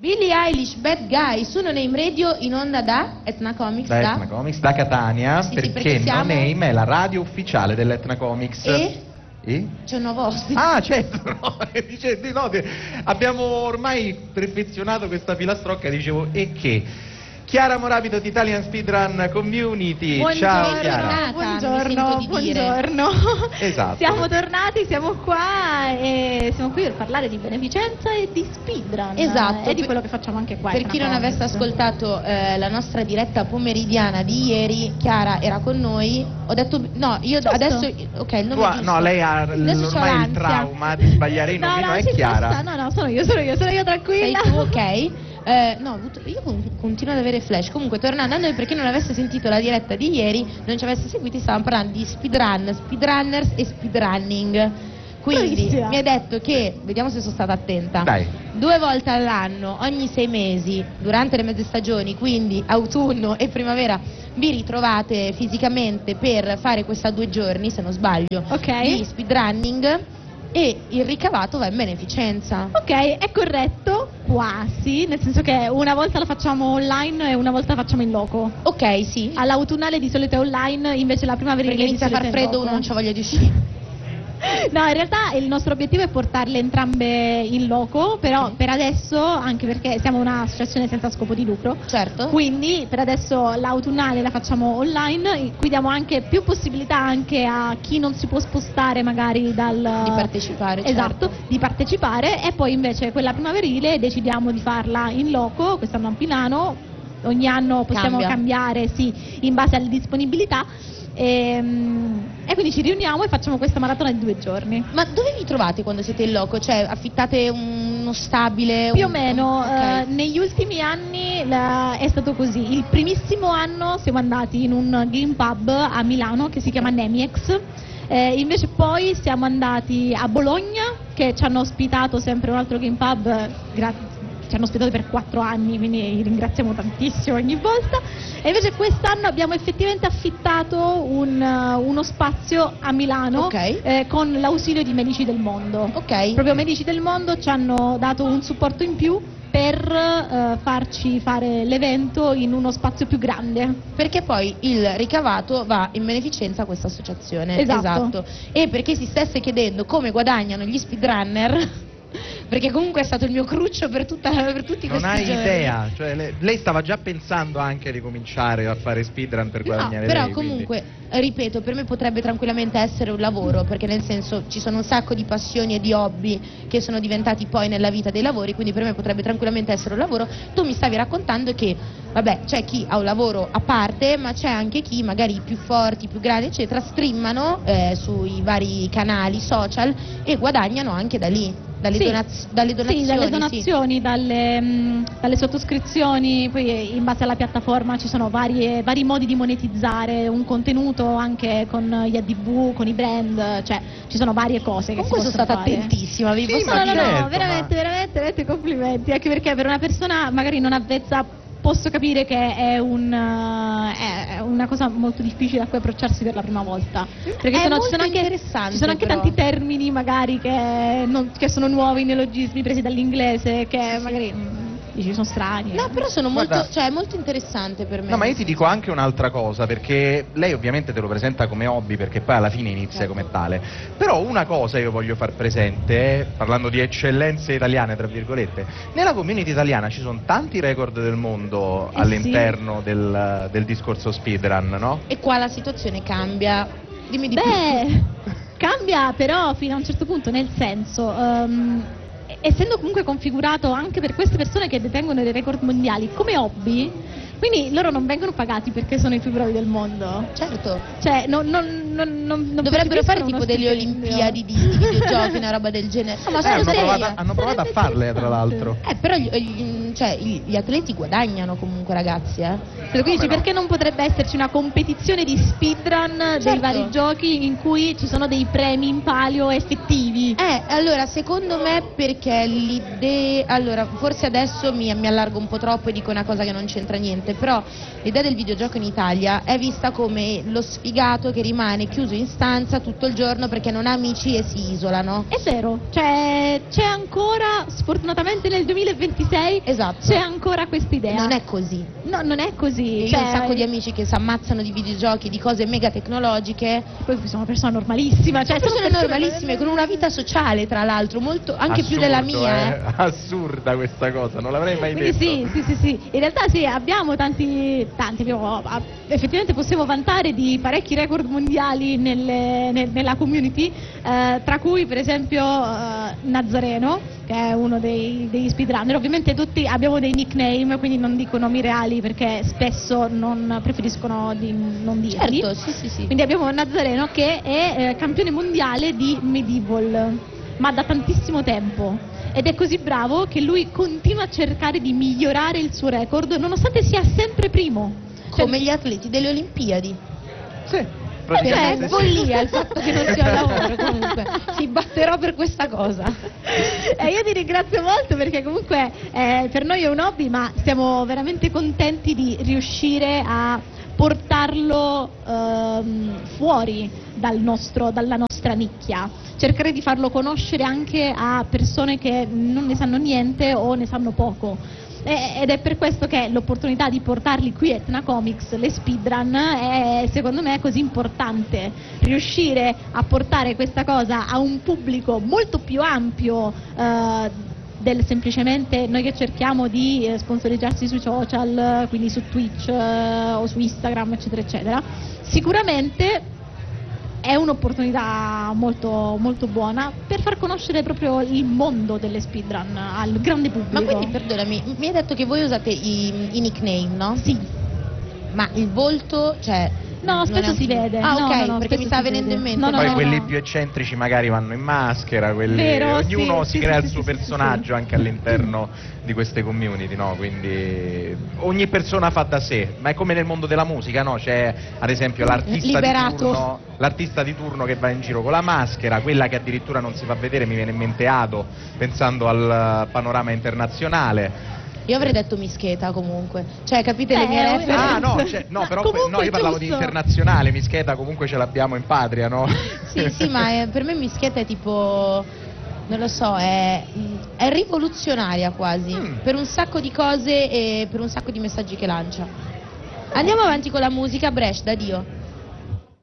Billie Eilish, Bad Guy, su No Name Radio, in onda da Etna Comics. Da Etna Comics, da Catania, Sì, perché siamo... No Name è la radio ufficiale dell'Etna Comics. E? C'è un nuovo ospite. Ah, certo, no, abbiamo ormai perfezionato questa filastrocca, dicevo, e che? Chiara Morabito di Italian Speedrun Community. Buongiorno, ciao Chiara. Buongiorno. Esatto. Siamo tornati, siamo qua e siamo qui per parlare di beneficenza e di speedrun. Esatto. E di quello che facciamo anche qua. Per chi non avesse ascoltato la nostra diretta pomeridiana di ieri, Chiara era con noi. Ho detto no, io Giusto. Adesso ok, il nome è giusto. No, lei ha Adesso c'ho ormai il l'ansia. trauma di sbagliare i nomi, no, è Chiara. No, sono io tranquilla. Sei tu, ok? No, io continuo ad avere flash. Comunque, tornando a noi, per chi non avesse sentito la diretta di ieri, non ci avesse seguiti, stavamo parlando di speedrun, speedrunners e speedrunning. Quindi Bravissima. mi ha detto che, vediamo se sono stata attenta, Dai. 2 volte all'anno, ogni 6 mesi, durante le mezze stagioni, quindi autunno e primavera, vi ritrovate fisicamente per fare questa 2 giorni, se non sbaglio, Ok. di speedrunning, e il ricavato va in beneficenza. Ok, è corretto, quasi, nel senso che una volta la facciamo online e una volta la facciamo in loco. Ok, sì. All'autunnale di solito è online, invece la primaverile Perché inizia a di far solito è in freddo, loco. uno non c'ha voglia di uscire. No, in realtà il nostro obiettivo è portarle entrambe in loco, però per adesso, anche perché siamo un'associazione senza scopo di lucro, Certo. quindi per adesso l'autunnale la facciamo online, qui diamo anche più possibilità anche a chi non si può spostare magari Di partecipare, esatto, certo. di partecipare, e poi invece quella primaverile decidiamo di farla in loco, quest'anno a Milano, ogni anno possiamo Cambia. cambiare, sì, in base alle disponibilità. E quindi ci riuniamo e facciamo questa maratona di 2 giorni. Ma dove vi trovate quando siete in loco? Cioè, affittate uno stabile? Più o meno, ok. negli ultimi anni è stato così. Il primissimo anno siamo andati in un game pub a Milano che si chiama Nemiex. Invece poi siamo andati a Bologna, che ci hanno ospitato, sempre un altro game pub, ci hanno ospitato per 4 anni, quindi li ringraziamo tantissimo ogni volta. E invece quest'anno abbiamo effettivamente affittato uno spazio a Milano, Ok. con l'ausilio di Medici del Mondo. Ok. Proprio Medici del Mondo ci hanno dato un supporto in più per farci fare l'evento in uno spazio più grande. Perché poi il ricavato va in beneficenza a questa associazione. Esatto. E perché si stesse chiedendo come guadagnano gli speedrunner, perché comunque è stato il mio cruccio per tutti questi Non hai giorni. idea, cioè lei stava già pensando anche di cominciare a fare speedrun per guadagnare però lei, comunque, ripeto, per me potrebbe tranquillamente essere un lavoro, perché nel senso ci sono un sacco di passioni e di hobby che sono diventati poi nella vita dei lavori, quindi per me potrebbe tranquillamente essere un lavoro. Tu mi stavi raccontando che, vabbè, c'è chi ha un lavoro a parte, ma c'è anche chi, magari più forti, più grandi, eccetera, streamano sui vari canali social e guadagnano anche da lì. Dalle, Sì. dalle donazioni. Sì, dalle sì. donazioni, dalle sottoscrizioni, poi in base alla piattaforma ci sono vari modi di monetizzare un contenuto, anche con gli ADV, con i brand, cioè ci sono varie cose che Comunque si sono possono stata fare. attentissima, vi Sì, posso ma dire. certo, veramente complimenti, anche perché per una persona magari non avvezza posso capire che è una cosa molto difficile a cui approcciarsi per la prima volta, perché È ci molto sono anche, interessante, ci sono anche però. tanti termini magari che sono nuovi, neologismi presi dall'inglese, che magari dici sono strani. No, però sono Guarda- molto, cioè è molto interessante per me. No, ma io ti dico anche un'altra cosa, perché lei ovviamente te lo presenta come hobby, perché poi alla fine inizia Certo. come tale. Però una cosa io voglio far presente, parlando di eccellenze italiane, tra virgolette, nella community italiana ci sono tanti record del mondo Sì. all'interno del discorso speedrun, no? E qua la situazione cambia. Dimmi di più. Beh, cambia però fino a un certo punto, nel senso, essendo comunque configurato anche per queste persone che detengono dei record mondiali come hobby, quindi loro non vengono pagati perché sono i più bravi del mondo. Certo. Cioè, non Dovrebbero fare percepiscono tipo uno delle stipendio. Olimpiadi di videogiochi, una roba del genere. No, ma sono hanno seria. provato a farle, tra l'altro. Però gli atleti guadagnano comunque, ragazzi, Quindi dici, Come no? perché non potrebbe esserci una competizione di speedrun dei Certo. vari giochi in cui ci sono dei premi in palio effettivi? Allora, secondo me perché l'idea... Allora, forse adesso mi allargo un po' troppo e dico una cosa che non c'entra niente, però l'idea del videogioco in Italia è vista come lo sfigato che rimane rimane chiuso in stanza tutto il giorno perché non ha amici e si isolano. È vero, cioè c'è ancora, sfortunatamente nel 2026, Esatto. c'è ancora questa idea. Non è così. No, non è così. Io ho un sacco di amici che si ammazzano di videogiochi, di cose mega tecnologiche. Poi sono una persona normalissima, cioè Sono persone normalissime, con una vita sociale tra l'altro, molto, anche più della mia. Assurda questa cosa, non l'avrei mai detto. Quindi sì. In realtà sì, abbiamo tanti, effettivamente possiamo vantare di parecchi record mondiali nella community, tra cui per esempio Nazareno, che è uno degli speedrunner. Ovviamente tutti abbiamo dei nickname, quindi non dico nomi reali perché spesso preferiscono di non dirli. Certo, sì. Quindi abbiamo Nazareno che è campione mondiale di Medieval, ma da tantissimo tempo. Ed è così bravo che lui continua a cercare di migliorare il suo record nonostante sia sempre primo. Come gli atleti delle Olimpiadi. Sì, Cioè, è follia il fatto che non sia un lavoro, comunque. Ti batterò per questa cosa. Io ti ringrazio molto perché comunque per noi è un hobby, ma siamo veramente contenti di riuscire a portarlo fuori dalla nostra nicchia, cercare di farlo conoscere anche a persone che non ne sanno niente o ne sanno poco. Ed è per questo che l'opportunità di portarli qui a Etna Comics, le speedrun, è secondo me così importante. Riuscire a portare questa cosa a un pubblico molto più ampio del semplicemente noi che cerchiamo di sponsorizzarsi sui social, quindi su Twitch o su Instagram, eccetera, eccetera. Sicuramente è un'opportunità molto, molto buona per far conoscere proprio il mondo delle speedrun al grande pubblico. Ma quindi, perdonami, mi hai detto che voi usate i nickname, no? Sì. Ma il volto, cioè... No, non spesso è- si vede. Ah, No, ok, no, no, perché spesso mi stava si venendo vede. in mente. No, no, Poi no, quelli no. più eccentrici magari vanno in maschera, Vero, ognuno sì, si sì, crea sì, il suo sì, sì, personaggio sì. anche all'interno di queste community, no? Quindi ogni persona fa da sé, ma è come nel mondo della musica, no? C'è ad esempio Liberato. l'artista di turno che va in giro con la maschera, quella che addirittura non si fa vedere, mi viene in mente Ado, pensando al panorama internazionale. Io avrei detto Mischeta comunque. Cioè, capite le mie Beh, reference? Ah no, però Comunque no, io parlavo di giusto. internazionale, Mischeta comunque ce l'abbiamo in patria, no? Sì, ma per me Mischeta è tipo, non lo so, è rivoluzionaria quasi, per un sacco di cose e per un sacco di messaggi che lancia. Andiamo avanti con la musica, Bresh, da Dio.